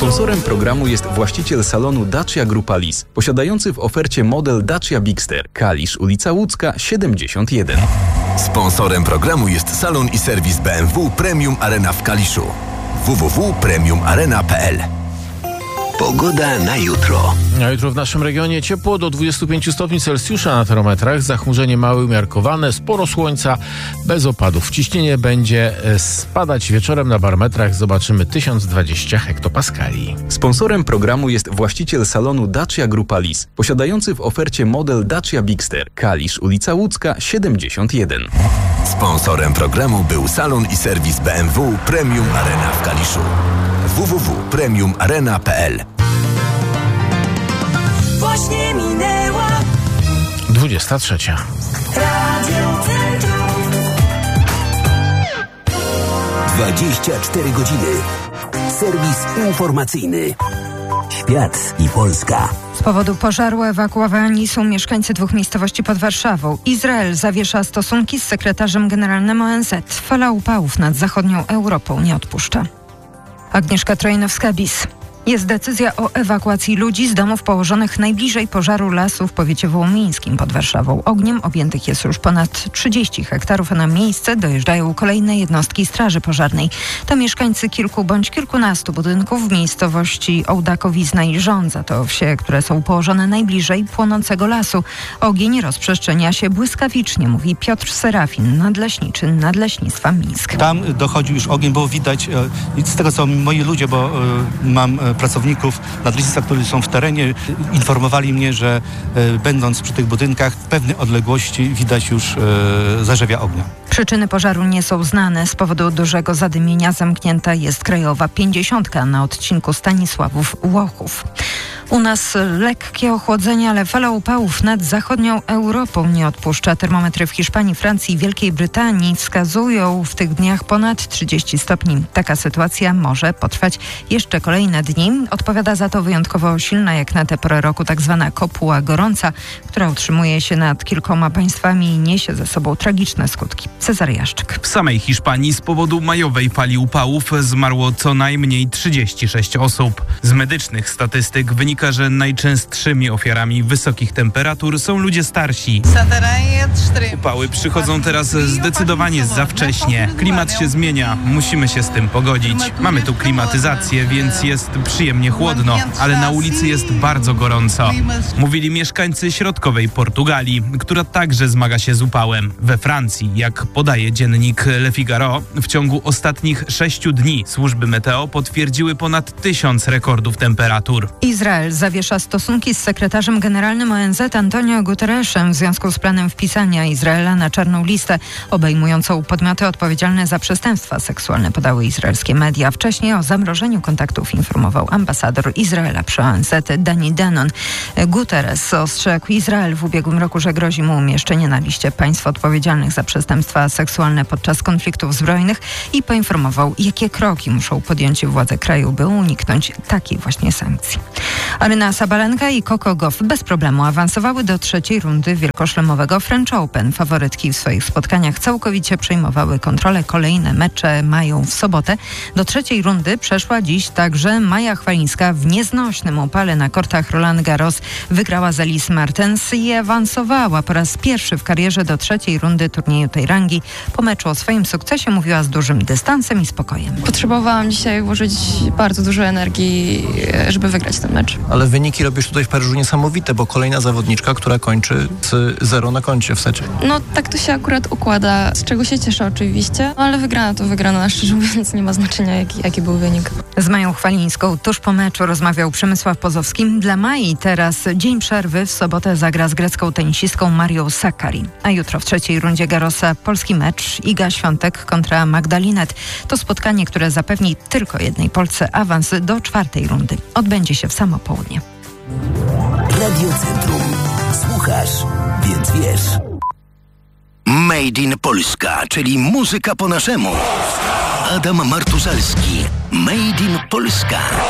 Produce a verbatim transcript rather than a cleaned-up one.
Sponsorem programu jest właściciel salonu Dacia Grupa Lis, posiadający w ofercie model Dacia Bigster, Kalisz, ulica Łódzka siedemdziesiąt jeden. Sponsorem programu jest salon i serwis B M W Premium Arena w Kaliszu. w w w kropka premium arena kropka p l. Pogoda na jutro. A jutro w naszym regionie ciepło do dwudziestu pięciu stopni Celsjusza na termometrach. Zachmurzenie małe umiarkowane, sporo słońca, bez opadów. Ciśnienie będzie spadać wieczorem na barometrach. Zobaczymy tysiąc dwadzieścia hektopaskali. Sponsorem programu jest właściciel salonu Dacia Grupa Lis, posiadający w ofercie model Dacia Bigster, Kalisz, ulica Łódzka siedemdziesiąt jeden. Sponsorem programu był salon i serwis B M W Premium Arena w Kaliszu. w w w kropka premium arena kropka p l. Właśnie minęła dwudziesta trzecia. Radio Centrum. dwadzieścia cztery godziny. Serwis informacyjny. Świat i Polska. Z powodu pożaru ewakuowani są mieszkańcy dwóch miejscowości pod Warszawą. Izrael zawiesza stosunki z sekretarzem generalnym O N Z. Fala upałów nad zachodnią Europą nie odpuszcza. Agnieszka Trojnowska-Bis. Jest decyzja o ewakuacji ludzi z domów położonych najbliżej pożaru lasu w powiecie wołomińskim pod Warszawą. Ogniem objętych jest już ponad trzydzieści hektarów, a na miejsce dojeżdżają kolejne jednostki straży pożarnej. To mieszkańcy kilku bądź kilkunastu budynków w miejscowości Ołdakowizna i Żądza. To wsie, które są położone najbliżej płonącego lasu. Ogień rozprzestrzenia się błyskawicznie, mówi Piotr Serafin, nadleśniczy Nadleśnictwa Mińsk. Tam dochodził już ogień, było widać, z tego co moi ludzie, bo mam pracowników nadleśnictwa, którzy są w terenie, informowali mnie, że e, będąc przy tych budynkach w pewnej odległości widać już e, zarzewia ognia. Przyczyny pożaru nie są znane. Z powodu dużego zadymienia zamknięta jest krajowa pięćdziesiątka na odcinku Stanisławów-Łochów. U nas lekkie ochłodzenie, ale fala upałów nad zachodnią Europą nie odpuszcza. Termometry w Hiszpanii, Francji i Wielkiej Brytanii wskazują w tych dniach ponad trzydzieści stopni. Taka sytuacja może potrwać jeszcze kolejne dni. Odpowiada za to wyjątkowo silna jak na tę porę roku tak zwana kopuła gorąca, która utrzymuje się nad kilkoma państwami i niesie ze sobą tragiczne skutki. Cezary Jaszczyk. W samej Hiszpanii z powodu majowej fali upałów zmarło co najmniej trzydzieści sześć osób. Z medycznych statystyk wynika, że najczęstszymi ofiarami wysokich temperatur są ludzie starsi. Upały przychodzą teraz zdecydowanie za wcześnie. Klimat się zmienia, musimy się z tym pogodzić. Mamy tu klimatyzację, więc jest przyjemnie chłodno, ale na ulicy jest bardzo gorąco. Mówili mieszkańcy środkowej Portugalii, która także zmaga się z upałem. We Francji, jak podaje dziennik Le Figaro, w ciągu ostatnich sześciu dni służby meteo potwierdziły ponad tysiąc rekordów temperatur. Izrael zawiesza stosunki z sekretarzem generalnym O N Z Antonio Guterresem w związku z planem wpisania Izraela na czarną listę obejmującą podmioty odpowiedzialne za przestępstwa seksualne, podały izraelskie media. Wcześniej o zamrożeniu kontaktów informował ambasador Izraela przy O N Z Dani Danon. Guterres ostrzegł Izrael w ubiegłym roku, że grozi mu umieszczenie na liście państw odpowiedzialnych za przestępstwa seksualne podczas konfliktów zbrojnych i poinformował, jakie kroki muszą podjąć władze kraju, by uniknąć takiej właśnie sankcji. Aryna Sabalenka i Coco Gauff bez problemu awansowały do trzeciej rundy wielkoszlemowego French Open. Faworytki w swoich spotkaniach całkowicie przejmowały kontrolę. Kolejne mecze mają w sobotę. Do trzeciej rundy przeszła dziś także Maja Chwalińska w nieznośnym upale na kortach Roland Garros. Wygrała z Alice Martens i awansowała po raz pierwszy w karierze do trzeciej rundy turnieju tej rangi. Po meczu o swoim sukcesie mówiła z dużym dystansem i spokojem. Potrzebowałam dzisiaj włożyć bardzo dużo energii, żeby wygrać ten mecz. Ale wyniki robisz tutaj w Paryżu niesamowite, bo kolejna zawodniczka, która kończy z zero na koncie w secie. No tak to się akurat układa, z czego się cieszę oczywiście, no, ale wygrana to wygrana, szczerze mówiąc nie ma znaczenia jaki, jaki był wynik. Z Mają Chwalińską tuż po meczu rozmawiał Przemysław Pozowski. Dla Mai teraz dzień przerwy. W sobotę zagra z grecką tenisistką Marią Sakkari. A jutro w trzeciej rundzie Garrosa polski mecz Iga Świątek kontra Magdalinet. To spotkanie, które zapewni tylko jednej Polce awans do czwartej rundy. Odbędzie się w samo południe. Radio Centrum. Słuchasz, więc wiesz. Made in Polska, czyli muzyka po naszemu. Adam Martuszalski. Made in Polska.